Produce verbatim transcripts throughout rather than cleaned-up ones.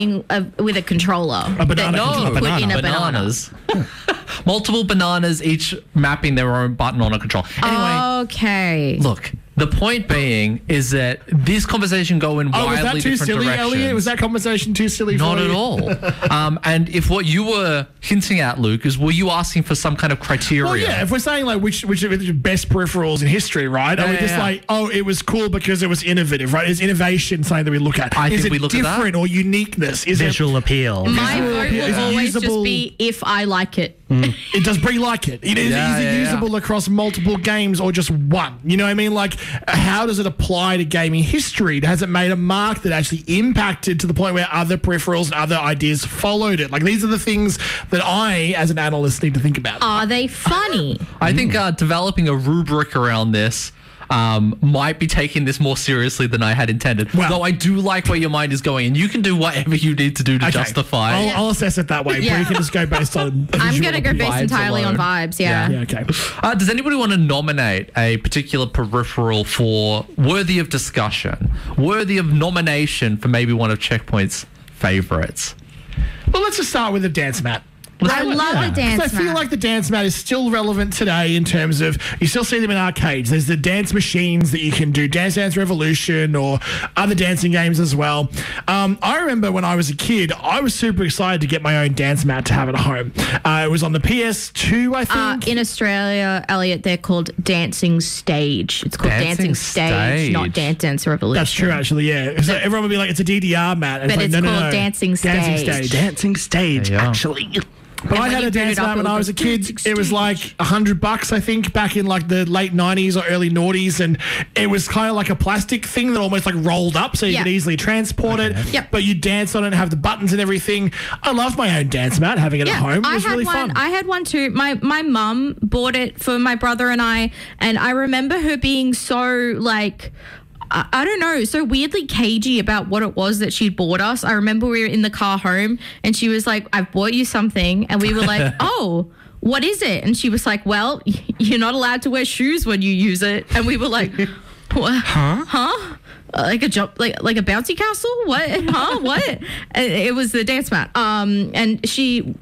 A, with a controller. A banana. No, A put banana. in a bananas. Multiple bananas, each mapping their own button on a controller. Anyway, okay. Look, the point being is that this conversation go in Oh, was wildly that too different silly, directions. Elliot? Was that conversation too silly Not for at you? all. um, and if what you were hinting at, Luke, is were you asking for some kind of criteria? Well, yeah, if we're saying like which which are the best peripherals in history, right? Yeah, Are we yeah, just yeah. like, oh, it was cool because it was innovative, right? Is innovation something that we look at? I is think it we look at that. different or uniqueness? Is Visual it, appeal. My Visual vote appeal. Is will it always usable? just be if I like it. it does Brie like it? It is, Yeah, is it yeah, yeah. usable across multiple games or just one? You know what I mean? Like, how does it apply to gaming history? Has it made a mark that actually impacted to the point where other peripherals and other ideas followed it? Like, these are the things that I, as an analyst, need to think about. Are they funny? I think uh, developing a rubric around this um, might be taking this more seriously than I had intended. Well- Though I do like where your mind is going, and you can do whatever you need to do to Okay. justify. I'll, I'll assess it that way. Yeah. Brie can just go based on. I'm visual going to go appeal. based Vibes entirely alone. on vibes, yeah. Yeah, okay. Uh, does anybody want to nominate a particular peripheral for worthy of discussion, worthy of nomination for maybe one of Checkpoint's favorites? Well, let's just start with the dance mat. I love a dance I feel mat. like the dance mat is still relevant today in terms of you still see them in arcades. There's the dance machines that you can do, Dance Dance Revolution or other dancing games as well. Um, I remember when I was a kid, I was super excited to get my own dance mat to have at home. Uh, it was on the P S two, I Uh, think. in Australia, Elliot, they're called Dancing Stage. It's called Dancing Dancing, Stage, Stage. not Dance Dance Revolution. That's true, actually, yeah. So everyone would be like, it's a D D R mat. And But like, it's no, no, called no. Dancing Dancing Stage. Stage. Dancing stage, Yeah. actually. But I when had you a boot dance it up, mat it when would I go was a kid. dancing It was like a hundred bucks, I think, back in like the late nineties or early noughties, and it was kind of like a plastic thing that almost like rolled up, so you Yeah. could easily transport it. Yep. But you dance on it and have the buttons and everything. I loved my own dance mat, having it at home. It I was had really one. fun. I had one too. My my mum bought it for my brother and I, and I remember her being so like. I I don't know, so weirdly cagey about what it was that she'd bought us. I remember we were in the car home and she was like, I've bought you something. And we were like, oh, what is it? And she was like, well, you're not allowed to wear shoes when you use it. And we were like, what? Huh? Huh? Uh, Like a jump, like like a bouncy castle? What? Huh? What? And it was the dance mat. Um, and she,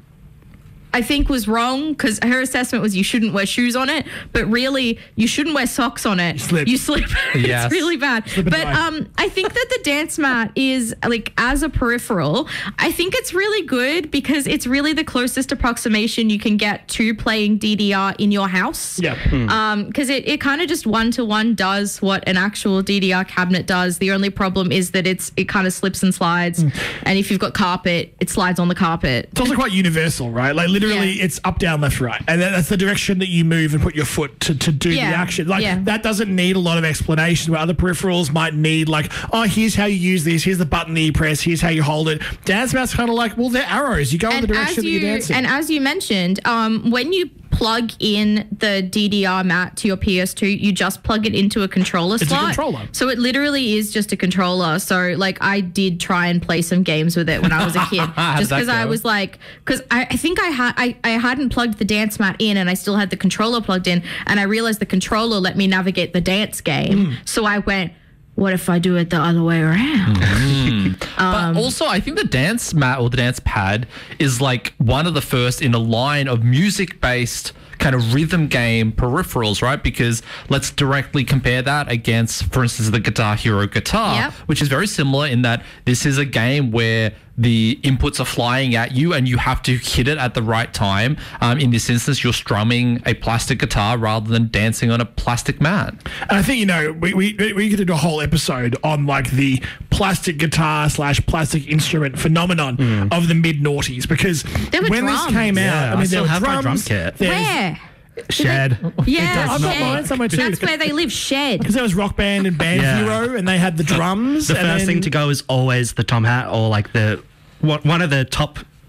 I think, was wrong because her assessment was you shouldn't wear shoes on it, but really you shouldn't wear socks on it. You slip. You slip. Yes. It's really bad. and But die. um, I think that the dance mat is like as a peripheral. I think it's really good because it's really the closest approximation you can get to playing D D R in your house. yeah. Um, because it, it kind of just one to one does what an actual D D R cabinet does. The only problem is that it's it kind of slips and slides, and if you've got carpet, it slides on the carpet. It's also quite universal, right? Like literally, Yeah. it's up, down, left, right, and that- that's the direction that you move and put your foot to, to do Yeah. the action. Like Yeah. that doesn't need a lot of explanation. Where other peripherals might need, like, oh, here's how you use this. Here's the button that you press. Here's how you hold it. Dance mat's kind of like, well, they're arrows. You go in the direction that you're dancing. And as you mentioned, um, when you plug in the D D R mat to your P S two, you just plug it into a controller a slot. controller. So it literally is just a controller. So like I did try and play some games with it when I was a kid, How'd just that because I go? was like, because I, I think I had I, I hadn't plugged the dance mat in and I still had the controller plugged in, and I realized the controller let me navigate the dance game. So I went, what if I do it the other way around? But also, I think the dance mat or the dance pad is like one of the first in a line of music-based kind of rhythm game peripherals, right? Because let's directly compare that against, for instance, the Guitar Hero guitar, Yep. which is very similar in that this is a game where the inputs are flying at you and you have to hit it at the right time. Um, in this instance, you're strumming a plastic guitar rather than dancing on a plastic mat. And I think, you know, we, we, we could do a whole episode on like the plastic guitar slash plastic instrument phenomenon of the mid noughties, because There were when drums. this came out, Yeah, I mean, I still there were have my drum drums. kit. there's- Where? Shed. Yeah, I've got Shed. mine somewhere too. That's where they live, Shed. Because there was Rock Band and Band Yeah. Hero, and they had the drums. The and first then- thing to go is always the tom hat or like the one one of the top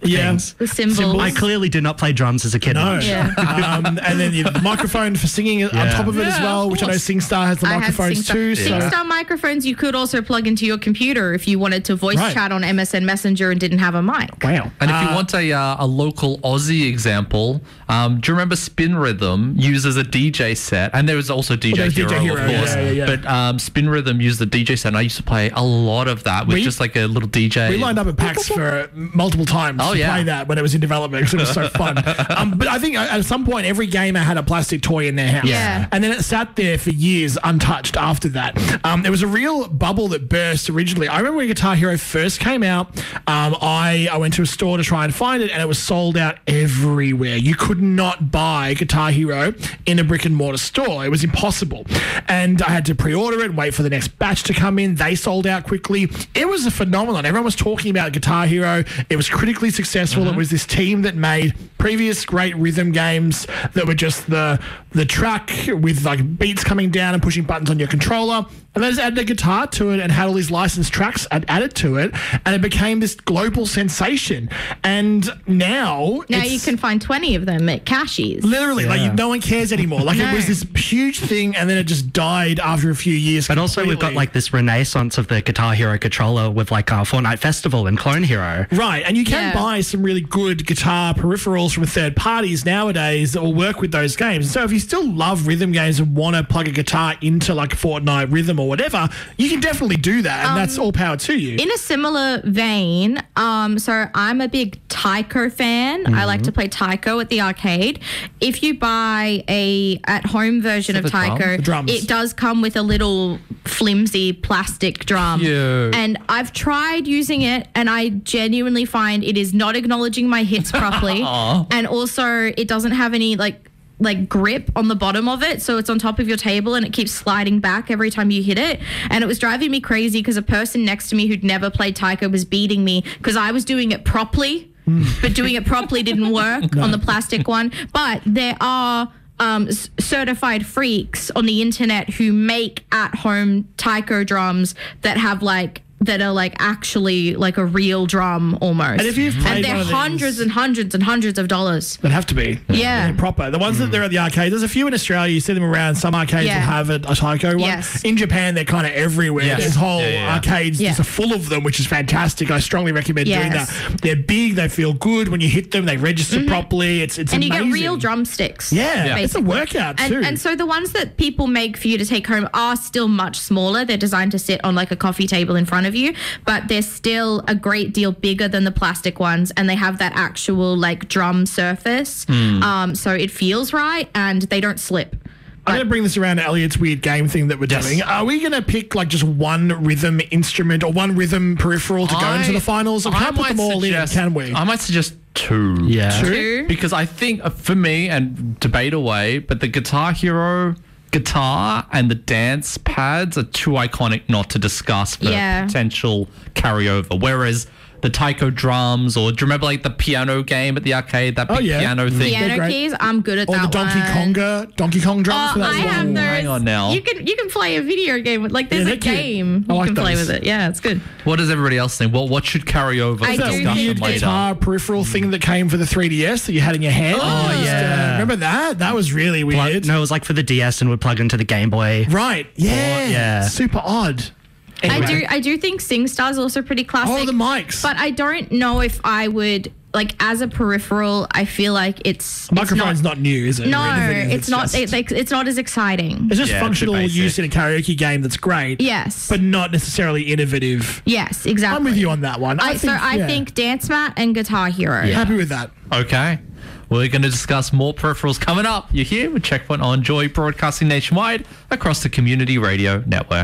Yeah. things. The cymbals. I clearly did not play drums as a kid. No. Yeah. um, and then you have the microphone for singing on Yeah. top of it as Yeah, well, of which I know course. SingStar has the I had microphones SingStar. too. So. SingStar microphones you could also plug into your computer if you wanted to voice Right. chat on M S N Messenger and didn't have a mic. Wow. And if you Uh, want a uh, a local Aussie example, um, do you remember Spin Rhythm uses a D J set? And there was also D J there's Hero, D J Hero, of course. yeah, yeah, yeah. But um, Spin Rhythm used the D J set, and I used to play a lot of that with We- just like a little D J. We lined up at PAX for multiple times Oh, to yeah. play that when it was in development because it was so fun. um, but I think at some point every gamer had a plastic toy in their house. Yeah. And then it sat there for years untouched after that. Um, there was a real bubble that burst originally. I remember when Guitar Hero first came out, um, I, I went to a store to try and find it and it was sold out everywhere. You could not buy Guitar Hero in a brick and mortar store. It was impossible. And I had to pre-order it, wait for the next batch to come in. They sold out quickly. It was a phenomenon. Everyone was talking about Guitar Hero. It was critically successful. It was this team that made previous great rhythm games that were just the the track with like beats coming down and pushing buttons on your controller. And they just added a guitar to it and had all these licensed tracks ad- added to it. And it became this global sensation. And now... Now it's you can find twenty of them at Cashies. Literally, like Yeah. you, no one cares anymore. Like it No. was this huge thing and then it just died after a few years. But also we've got completely. like this renaissance of the Guitar Hero controller with like uh, Fortnite Festival and Clone Hero. Right, and you can Yeah. buy some really good guitar peripherals from third parties nowadays that will work with those games. So if you still love rhythm games and want to plug a guitar into like Fortnite Rhythm or whatever, you can definitely do that, and that's all power to you. In a similar vein, um, so I'm a big Taiko fan. I like to play Taiko at the arcade. If you buy a at-home version of the drum? Taiko, The drums. it does come with a little flimsy plastic drum. Cute. And I've tried using it, and I genuinely find it is not acknowledging my hits properly, Aw. and also it doesn't have any like. like grip on the bottom of it, so it's on top of your table and it keeps sliding back every time you hit it. And it was driving me crazy because a person next to me who'd never played Taiko was beating me because I was doing it properly, but doing it properly didn't work on the plastic one. But there are um, s- certified freaks on the internet who make at-home Taiko drums that have like that are like actually like a real drum almost. And if you've played and they're one of these- hundreds and hundreds and hundreds of dollars. They'd have to be. Yeah. They're proper. The ones that they're at the arcade, there's a few in Australia. You see them around. Some arcades Yeah. will have a, a Taiko one. Yes. In Japan, they're kind of everywhere. Yes. There's whole Yeah, yeah. arcades Yeah. just are full of them, which is fantastic. I strongly recommend doing Yes. that. They're big. They feel good when you hit them. They register properly. It's it's And you amazing. get real drumsticks. Yeah, Yeah. it's a workout And, too. and so the ones that people make for you to take home are still much smaller. They're designed to sit on like a coffee table in front of you, but they're still a great deal bigger than the plastic ones, and they have that actual like drum surface. Um, so it feels right, and they don't slip. I'm going to bring this around to Elliot's weird game thing that we're Yes. doing. Are we going to pick like just one rhythm instrument or one rhythm peripheral to go I- into the finals? Or I can't put might them all suggest- in, can we? I might suggest two. Yeah. Two. Because I think uh, for me, and debate away, but the Guitar Hero guitar and the dance pads are too iconic not to discuss for Yeah. potential carryover. Whereas the Taiko drums, or do you remember like the piano game at the arcade, that big Oh, yeah. piano Mm. thing? They're Piano great. keys, I'm good at Or that the Donkey one. Konga, Donkey Kong drums Oh, for that I one. have those. Hang on now. You can you can play a video game with like there's Yeah, a they're cute. game I you like can play those. with it. Yeah, it's good. What does everybody else think? What what should carry over I for do That discussion weird later? guitar peripheral thing that came for the three D S that you had in your hand. Oh, Just, yeah. uh, remember that? That was really Plug- weird. no, it was like for the D S and would plug into the Game Boy. Right. Yeah. yeah. Super odd. I Anyway. do I do think SingStar's also pretty classic. Oh, the mics. But I don't know if I would like as a peripheral. I feel like it's it's Microphone's not, not, new, is it? No, Or anything? it's, not. Just, It, like, it's not as exciting. it's just Yeah, it's a functional basic. use in a karaoke game that's great. Yes. But not necessarily innovative. Yes, exactly. I'm with you on that one. I, I, think, so I yeah. think Dance Mat and Guitar Hero. Happy with that. Okay. We're going to discuss more peripherals coming up. You're here with Checkpoint on Joy, broadcasting nationwide across the Community Radio Network.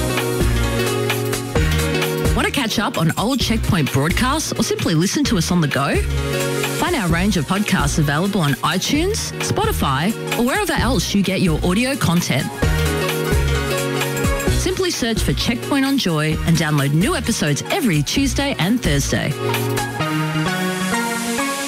Want to catch up on old Checkpoint broadcasts or simply listen to us on the go? Find our range of podcasts available on iTunes, Spotify, or wherever else you get your audio content. Simply search for Checkpoint on Joy and download new episodes every Tuesday and Thursday.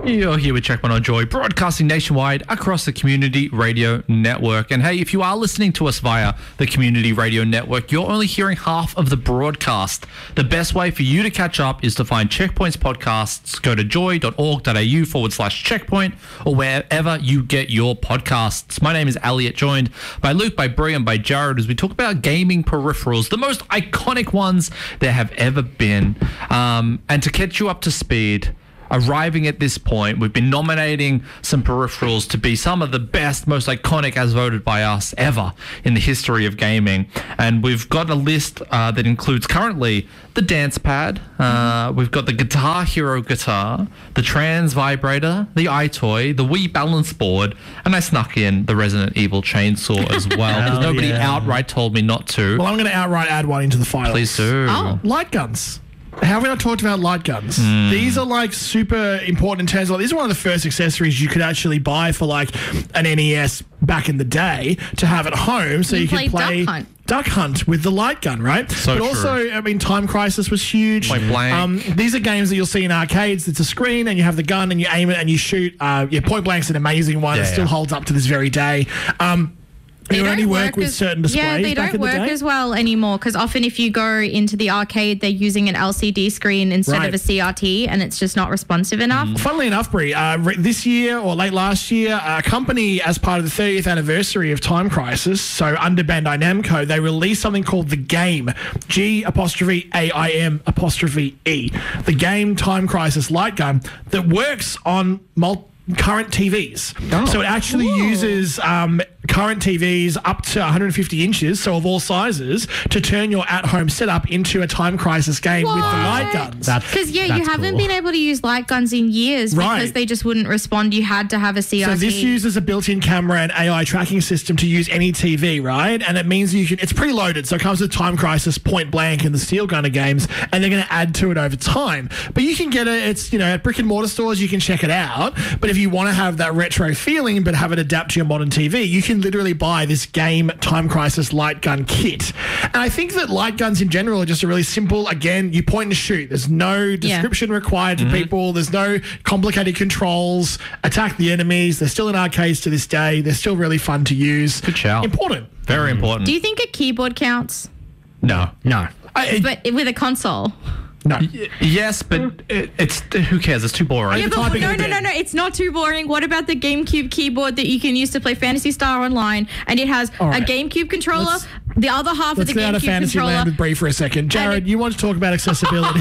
You're here with Checkpoint on Joy, broadcasting nationwide across the Community Radio Network. And hey, if you are listening to us via the Community Radio Network, you're only hearing half of the broadcast. The best way for you to catch up is to find Checkpoint's podcasts. Go to joy.org.au forward slash checkpoint or wherever you get your podcasts. My name is Elliot, joined by Luke, by Brie, and by Jared as we talk about gaming peripherals, the most iconic ones there have ever been. Um, and to catch you up to speed, arriving at this point, we've been nominating some peripherals to be some of the best, most iconic, as voted by us, ever in the history of gaming. And we've got a list uh, that includes currently the dance pad, uh, we've got the Guitar Hero guitar, the Trans vibrator, the iToy, the Wii balance board, and I snuck in the Resident Evil chainsaw as well, because Oh, nobody yeah. outright told me not to. Well, I'm going to outright add one into the finals. Please do. Oh. Light guns. How have we not talked about light guns? Hmm. These are like super important in terms of, these are one of the first accessories you could actually buy for like an N E S back in the day to have at home, so you, You could play play Duck Hunt. Duck Hunt with the light gun, right? So but true. also, I mean, Time Crisis was huge. Point Blank. Um, these are games that you'll see in arcades. It's a screen and you have the gun and you aim it and you shoot. Uh, yeah, Point Blank's an amazing one. Yeah, it still yeah. holds up to this very day. Um, They It would don't only work with as- certain displays. Yeah, they back don't in the work day. as well anymore because often if you go into the arcade, they're using an L C D screen instead Right. of a C R T, and it's just not responsive enough. Funnily enough, Brie, uh, re- this year or late last year, a company, as part of the thirtieth anniversary of Time Crisis, so under Bandai Namco, they released something called The Game, G apostrophe A I M apostrophe E. The Game Time Crisis light gun that works on multiple current T Vs. So it actually Cool. uses um, current T Vs up to one hundred fifty inches, so of all sizes, to turn your at-home setup into a Time Crisis game with the light guns. That's Because yeah, you that's haven't cool. been able to use light guns in years Right. because they just wouldn't respond. You had to have a C R T. So this uses a built-in camera and A I tracking system to use any T V, right? And it means you can, it's preloaded. So it comes with Time Crisis, Point Blank, and the Steel Gunner games, and they're going to add to it over time. But you can get it, it's, you know, at brick and mortar stores, you can check it out. But if you want to have that retro feeling, but have it adapt to your modern T V, you can literally buy this Game Time Crisis light gun kit. And I think that light guns in general are just a really simple, again, you point and shoot. There's no description required to people. There's no complicated controls. Attack the enemies. They're still in arcades to this day. They're still really fun to use. Good shout. Important. Very important. Do you think a keyboard counts? No. No. I, But with a console. no. Yes, but it, it's who cares? It's too boring. Yeah, but typing no, in no, the no, bin. no. It's not too boring. What about the GameCube keyboard that you can use to play Phantasy Star Online? And it has All right. a GameCube controller. Let's- the other half of Let's the get out of GameCube fantasy land controller. with Brie for a second. Jared, it- you want to talk about accessibility?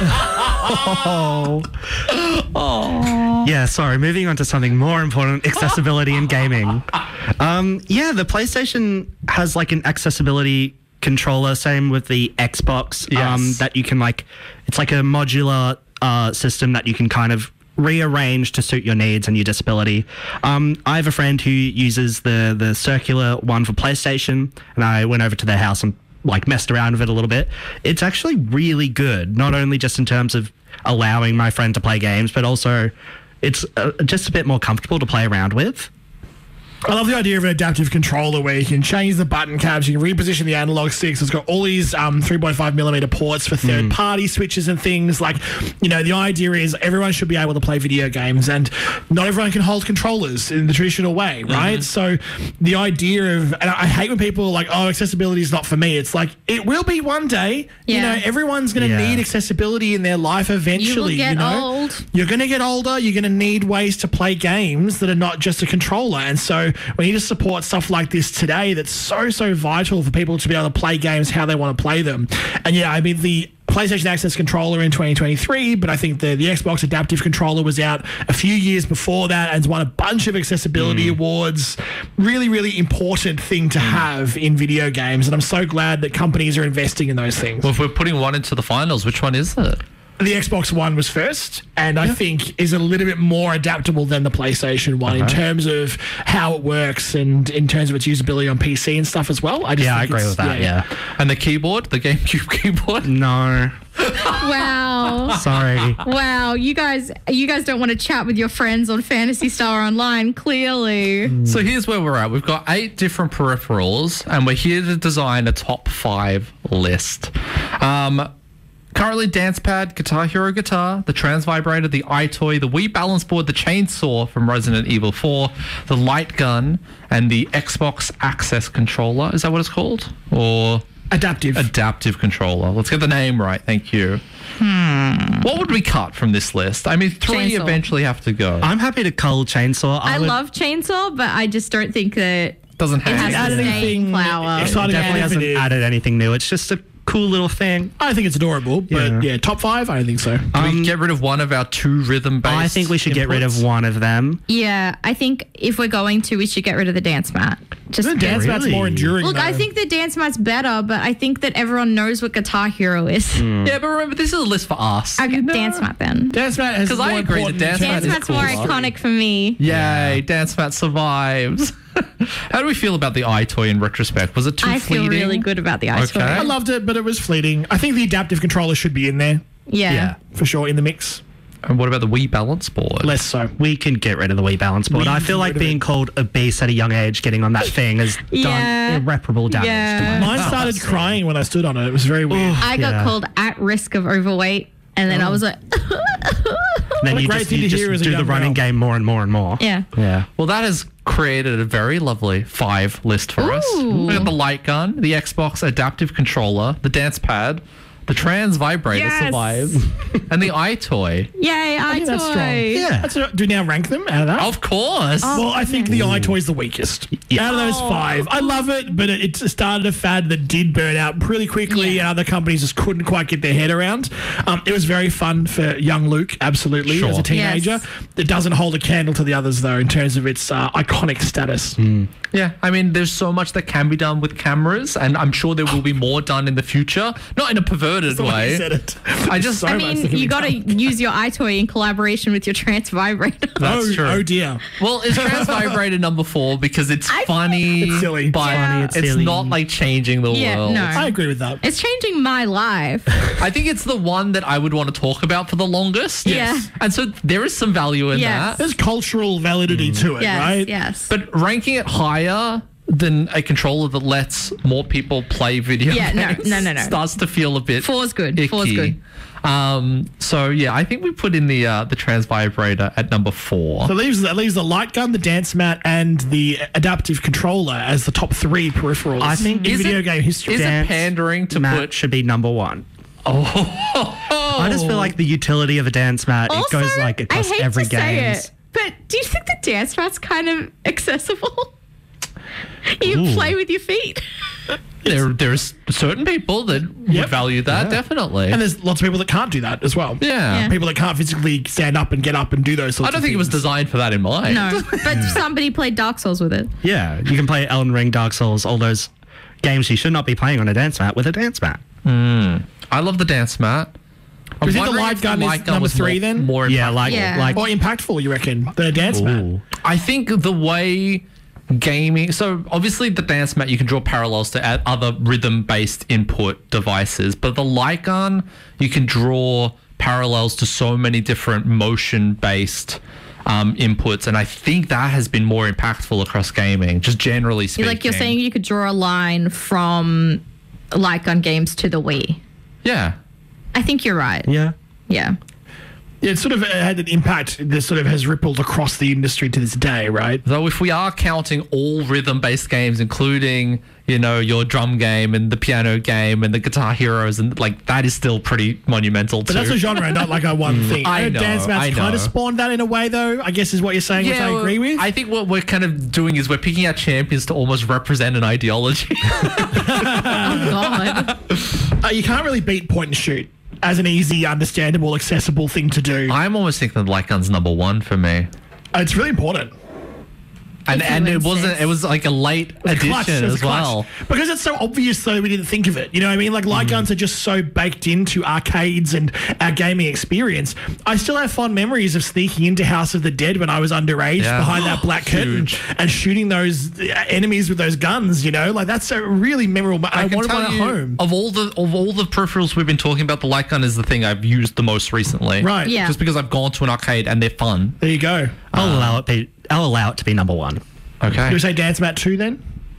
Yeah, sorry. Moving on to something more important: accessibility in gaming. Um, yeah, the PlayStation has like an accessibility controller. Same with the Xbox. Um, Yes. that you can like. It's like a modular uh, system that you can kind of rearrange to suit your needs and your disability. Um, I have a friend who uses the the circular one for PlayStation, and I went over to their house and like messed around with it a little bit. It's actually really good, not only just in terms of allowing my friend to play games, but also it's uh, just a bit more comfortable to play around with. I love the idea of an adaptive controller where you can change the button cabs, you can reposition the analog sticks. It's got all these um, three point five millimeter ports for third-party switches and things. Like, you know, the idea is everyone should be able to play video games, and not everyone can hold controllers in the traditional way, right? So the idea of, and I hate when people are like, oh, accessibility is not for me. It's like, it will be one day. You Yeah. know, everyone's going to Yeah. need accessibility in their life eventually. get know? old. You're going to get older. You're going to need ways to play games that are not just a controller. And so we need to support stuff like this today that's so, so vital for people to be able to play games how they want to play them. And yeah, I mean, the PlayStation Access controller in twenty twenty-three, but I think the, the Xbox Adaptive Controller was out a few years before that and has won a bunch of accessibility awards. Really, really important thing to have in video games. And I'm so glad that companies are investing in those things. Well, if we're putting one into the finals, which one is it? The Xbox One was first, and I think is a little bit more adaptable than the PlayStation One in terms of how it works and in terms of its usability on P C and stuff as well. I just Yeah, I think agree it's- with that. Yeah. And the keyboard, the GameCube keyboard? No, Wow. sorry. Wow, you guys you guys don't want to chat with your friends on Phantasy Star Online, clearly. So here's where we're at. We've got eight different peripherals, and we're here to design a top five list. Um, Currently, Dance Pad, Guitar Hero Guitar, the Trans Vibrator, the iToy, the Wii Balance Board, the Chainsaw from Resident Evil four, the Light Gun, and the Xbox Access Controller. Is that what it's called? Or Adaptive. Adaptive Controller. Let's get the name right. Thank you. Hmm. What would we cut from this list? I mean, three Chainsaw. eventually have to go. I'm happy to cull Chainsaw. I would- love Chainsaw, but I just don't think that Doesn't it have has added the anything staying power. exciting. It definitely Yeah. hasn't Innovative. added anything new. It's just a cool little thing. I think it's adorable, but Yeah. yeah, top five, I don't think so. Can we get rid of one of our two rhythm-based I think we should get rid of inputs? one of them. Yeah, I think if we're going to, we should get rid of the dance mat. Just The dance mat's Really? more enduring. Look, I though. think the dance mat's better, but I think that everyone knows what Guitar Hero is. Yeah, but remember, this is a list for us. Okay, you know? dance mat then. dance mat has 'Cause I more agree, the important dance in terms Dance is of- mat's more cool. iconic for me. Yay, Dance Mat survives. How do we feel about the iToy in retrospect? Was it too I fleeting? feel really good about the iToy. Okay. I loved it, but it was fleeting. I think the adaptive controller should be in there Yeah. Yeah. for sure in the mix. And what about the Wii Balance Board? Less so. We can get rid of the Wii Balance Board. We I can feel get like rid of being it. called obese at a young age, getting on that thing, has Yeah. done irreparable damage Yeah. to my Mine started crying when I stood on it. It was very weird. I got Yeah. called at risk of overweight, and then I was like, Then What a you great just, thing you to just hear as a do the young running girl. game more and more and more. yeah. Yeah. Well, that has created a very lovely five list for us. Ooh. We got the light gun, the Xbox adaptive controller, the dance pad, the trans vibrator Yes. survives, and the iToy. Yay, I think that's strong. iToy. Yeah. That's a, do we now rank them out of that? Of course. Oh. Well, I think the iToy is the weakest. Out of those five. I love it, but it, it started a fad that did burn out pretty quickly, Yeah. and other companies just couldn't quite get their head around. Um, it was very fun for young Luke, absolutely, Sure. as a teenager. Yes. It doesn't hold a candle to the others, though, in terms of its uh, iconic status. Yeah, I mean, there's so much that can be done with cameras, and I'm sure there will be more done in the future. Not in a perverted The way way. you said it. I just- So I much mean, that can you be got to done. use your iToy in collaboration with your trans vibrator. That's oh, true. oh dear. Well, it's Trans Vibrator number four because it's I- funny, It's silly. but It's funny, it's it's silly. not like changing the Yeah, world. no. I agree with that. It's changing my life. I think it's the one that I would want to talk about for the longest. Yes. And so there is some value in Yes. that. There's cultural validity to it, Yes, right? yes. But ranking it higher than a controller that lets more people play video Yeah, no, games no, no, no. starts to feel a bit Four's good. icky. Four's good. Um, so yeah, I think we put in the uh, the trans vibrator at number four. So it leaves, that leaves the light gun, the dance mat, and the adaptive controller as the top three peripherals I think- in Is video it- game history. is it Dance pandering to mat put? should be number one. Oh, I just feel like the utility of a dance mat, it goes like across I hate every to say game. it, but do you think the dance mat's kind of accessible? You Ooh. play with your feet. there there's certain people that Yep. would value that definitely. And there's lots of people that can't do that as well. yeah. Yeah. People that can't physically stand up and get up and do those sorts I don't of think it was things. designed for that in mind. No, but somebody played Dark Souls with it. Yeah, you can play Elden Ring, Dark Souls, all those games you should not be playing on a dance mat with a dance mat. I love the dance mat. Do you think the wondering light if gun is light gun number was three more, then? More Yeah, impactful. like Yeah. like Or impactful, you reckon? The dance mat. Ooh. I think the way gaming, so obviously the dance mat, you can draw parallels to add other rhythm-based input devices, but the light gun, you can draw parallels to so many different motion-based um, inputs, and I think that has been more impactful across gaming, just generally speaking. Like you're saying, you could draw a line from light gun games to the Wii. yeah. I think you're right. Yeah. Yeah. It sort of had an impact that sort of has rippled across the industry to this day, right? Though if we are counting all rhythm-based games, including, you know, your drum game and the piano game and the Guitar Heroes, and like that is still pretty monumental But too. that's a genre, not like a one thing. I know, Dance I mats kind know. of spawned that in a way, though, I guess is what you're saying, which I agree with. I think what we're kind of doing is we're picking our champions to almost represent an ideology. Oh, God. Uh, you can't really beat point and shoot as an easy, understandable, accessible thing to do. I'm almost thinking the light gun's number one for me. Uh, it's really important. And If you and it insist. wasn't. It was like a late addition Clutch, it was as clutch. well. Because it's so obvious, though, we didn't think of it. You know what I mean? Like, light guns are just so baked into arcades and our gaming experience. I still have fond memories of sneaking into House of the Dead when I was underage Yeah. behind that black curtain Huge. and shooting those uh, enemies with those guns, you know? Like, that's a really memorable. I, I can wanted tell one at you, home. of all the of all the peripherals we've been talking about, the light gun is the thing I've used the most recently. Right. Yeah. Just because I've gone to an arcade and they're fun. There you go. I'll allow it be I'll allow it to be number one. Okay. You say Dance Mat two then?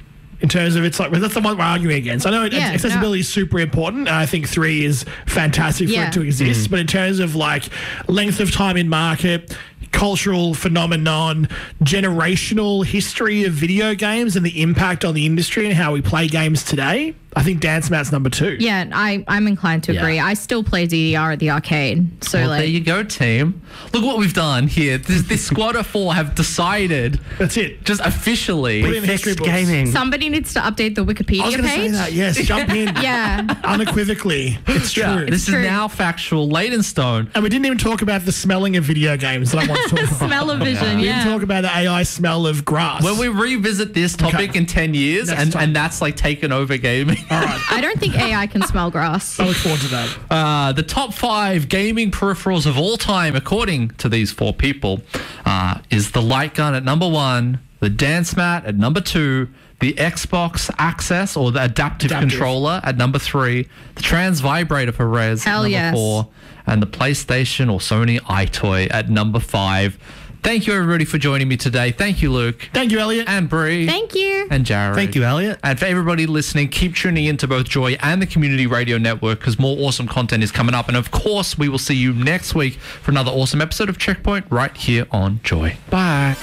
in terms of it's like, well, that's the one we're arguing against. I know it, Yeah, accessibility no. is super important. And I think three is fantastic for Yeah. it to exist. But in terms of like length of time in market, cultural phenomenon, generational history of video games and the impact on the industry and how we play games today, I think Dance Mat's number two. Yeah, I, I'm inclined to Yeah. agree. I still play D D R at the arcade. So, Well, like, there you go, team. Look what we've done here. This, this squad of four have decided, That's it. just officially. Put it in history Fixed books. gaming. somebody needs to update the I was Wikipedia going to say page. that. Yes, jump in. Yeah. Unequivocally. It's true. Yeah, this true. is now factual. Leytonstone. And we didn't even talk about the smelling of video games that I want to talk about. Smell-o-vision, We yeah. didn't talk about the A I smell of grass. When we revisit this topic Okay. in ten years, Next and, time. and that's like taken over gaming. All right. I don't think A I can smell grass. I look forward to that. Uh, the top five gaming peripherals of all time, according to these four people, uh, is the light gun at number one, the dance mat at number two, the Xbox Access or the adaptive, Adaptive. controller at number three, the trans vibrator for Rez Hell at number yes. four, and the PlayStation or Sony iToy at number five. Thank you, everybody, for joining me today. Thank you, Luke. Thank you, Elliot. And Bree. Thank you. And Jared. Thank you, Elliot. And for everybody listening, keep tuning in to both Joy and the Community Radio Network because more awesome content is coming up. And of course, we will see you next week for another awesome episode of Checkpoint right here on Joy. Bye.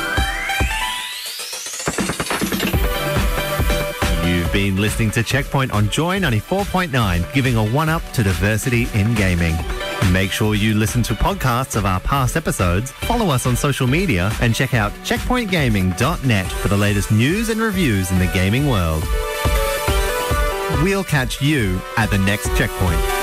You've been listening to Checkpoint on Joy ninety-four point nine, giving a one-up to diversity in gaming. Make sure you listen to podcasts of our past episodes, follow us on social media, and check out checkpoint gaming dot net for the latest news and reviews in the gaming world. We'll catch you at the next Checkpoint.